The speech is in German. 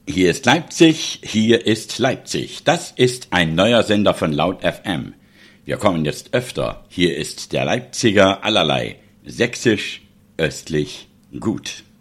Hier ist Leipzig, hier ist Leipzig. Das ist ein neuer Sender von Laut FM. Wir kommen jetzt öfter. Hier ist der Leipziger allerlei. Sächsisch, östlich, gut.